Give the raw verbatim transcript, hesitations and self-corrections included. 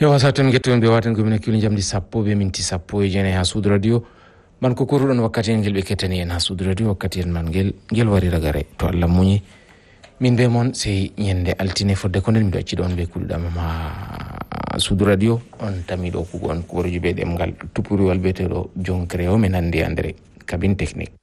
Yo saten getton be waten ko min kili jamdi sappo be minti sappo e jene ha Sud Radio man ko korudon wakkati ngel be ketani en ha Sud Radio wakkati en man ngel ngel wari ragare to Allah muñi min be mon sey nyende altine fodde ko nden mi do ci don be kuldam ma Sud Radio on tamido ko gon ko roji be dem gal tupuri wal betedo jonkre o men andi andre cabine technique